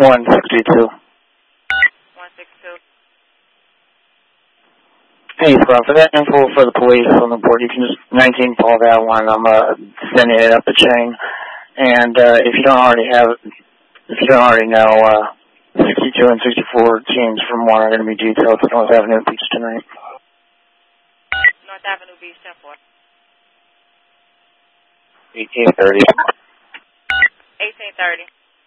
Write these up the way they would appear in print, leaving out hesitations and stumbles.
162. 162. Hey, Scott, for that info for the police on the board, you can just 19 Paul that one. I'm sending it up the chain. And if you don't already know, 62 and 64 teams from 1 are going to be detailed to North Avenue Beach tonight. North Avenue Beach, 10-4. 1830. 1830.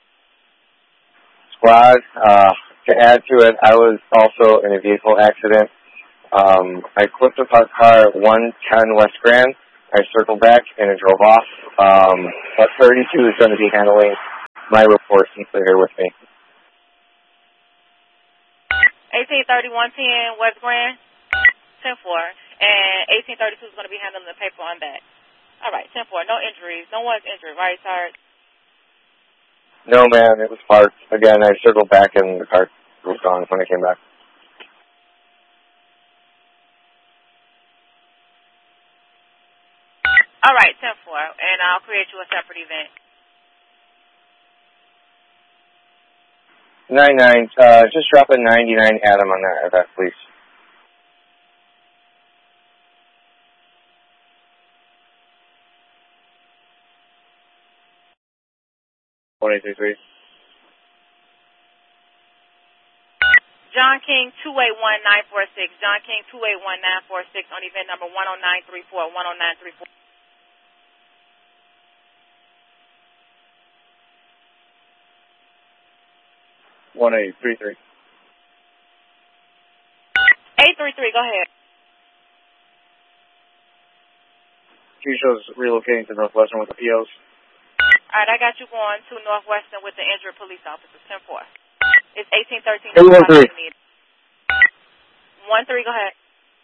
Squad, to add to it, I was also in a vehicle accident. I clipped a parked car at 110 West Grand. I circled back and it drove off. But 32 is going to be handling my report since they're here with me. 1830, 110 West Grand, 10-4. And 1832 is going to be handling the paper on that. All right, 10-4. No injuries. No one's injured, right, Sarge? No, man, it was parked. Again, I circled back and the car was gone when I came back. All right, 10-4. And I'll create you a separate event. 99, just drop a 99 Adam on that, please. John King 281-946. John King 281-946 on event number 10934. 10934. 1833. 833, go ahead. Keisha's relocating to Northwestern with the POs. All right, I got you going to Northwestern with the injured police officers. 10-4. It's 1813. 813. 13, go ahead.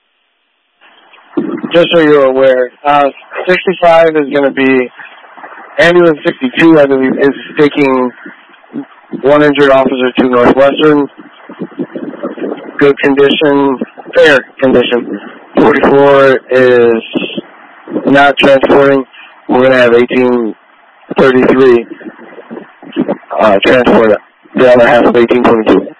Just so you're aware, 65 is going to be, ambulance 62, I believe, is taking one injured officer to Northwestern. Good condition, fair condition. 44 is not transporting. We're going to have 1833 transport the other half of 1822.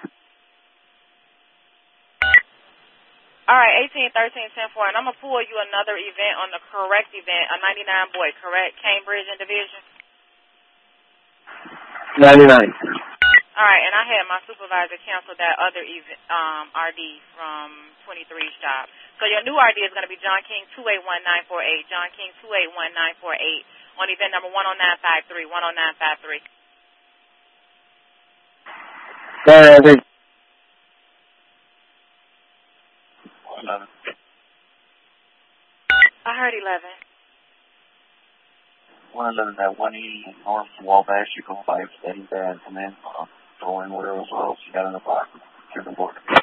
All right, 1813, 10-4, and I'm going to pull you another event on the correct event, a 99 boy, correct? Cambridge and Division? 99. All right, and I had my supervisor cancel that other RD from 23's job. So your new RD is going to be John King 281-948, John King 281-948 on event number 10953, 10953. I think. I heard 11. 111 at 180 North Wabash, you go 5 steady bad, come in, go in whatever as well, so you got in the box, to the board.